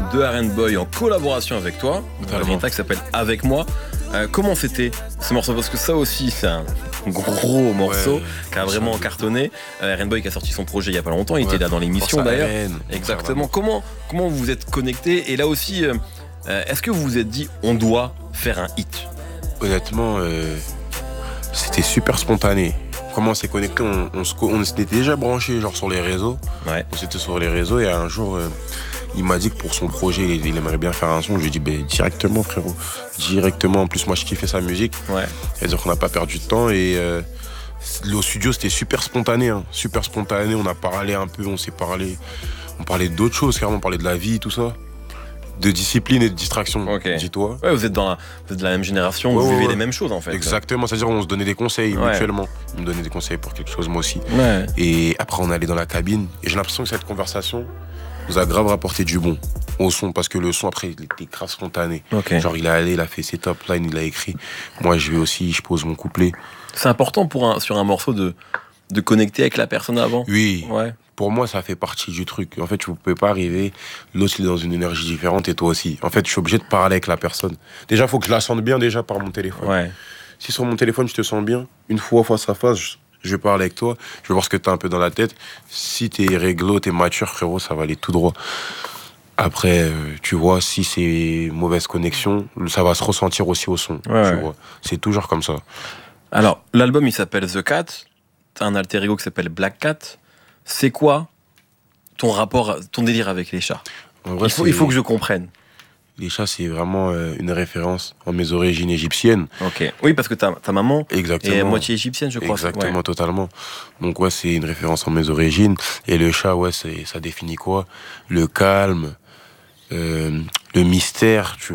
de Aren Boy en collaboration avec toi. Un track qui s'appelle Avec moi. Comment c'était ce morceau? Parce que ça aussi, c'est un gros morceau qui a vraiment cartonné. Aren Boy qui a sorti son projet il y a pas longtemps, il était là dans l'émission d'ailleurs. Exactement. Comment vous vous êtes connectés? Et là aussi, est-ce que vous vous êtes dit on doit faire un hit? Honnêtement, c'était super spontané. Comment on s'est connecté, on s'était déjà branché genre sur les réseaux. Ouais. On s'était sur les réseaux et un jour, il m'a dit que pour son projet, il aimerait bien faire un son. Je lui ai dit, directement frérot, directement. En plus, moi, je kiffais sa musique. Ouais. C'est-à-dire qu'on n'a pas perdu de temps et au studio, c'était super spontané. Super spontané, on a parlé un peu, on parlait d'autres choses, carrément, on parlait de la vie, tout ça. De discipline et de distraction, dis-toi. Ouais, vous êtes de la même génération, vous vivez les mêmes choses en fait. Exactement, c'est-à-dire on se donnait des conseils mutuellement. Il me donnait des conseils pour quelque chose, moi aussi. Ouais. Et après, on allait dans la cabine. Et j'ai l'impression que cette conversation nous a grave rapporté du bon au son. Parce que le son, après, il était grave spontané. Okay. Genre, il est allé, il a fait ses top lines, il a écrit. Moi, je vais aussi, je pose mon couplet. C'est important sur un morceau de connecter avec la personne avant. Oui. Ouais. Pour moi, ça fait partie du truc. En fait, tu ne peux pas arriver, l'autre il est dans une énergie différente et toi aussi. En fait, je suis obligé de parler avec la personne. Déjà, il faut que je la sente bien déjà par mon téléphone. Ouais. Si sur mon téléphone, je te sens bien, une fois face à face, je vais parler avec toi, je vais voir ce que tu as un peu dans la tête. Si tu es réglo, tu es mature, frérot, ça va aller tout droit. Après, tu vois, si c'est mauvaise connexion, ça va se ressentir aussi au son. Tu vois. C'est toujours comme ça. Alors, l'album, il s'appelle The Cat. T'as un alter ego qui s'appelle Black Cat. C'est quoi ton rapport, ton délire avec les chats? En vrai, il faut que je comprenne. Les chats, c'est vraiment une référence en mes origines égyptiennes. Ok. Oui, parce que ta maman est moitié égyptienne, je crois. Exactement, totalement. Donc c'est une référence en mes origines. Et le chat, ça définit quoi? Le calme, le mystère, tu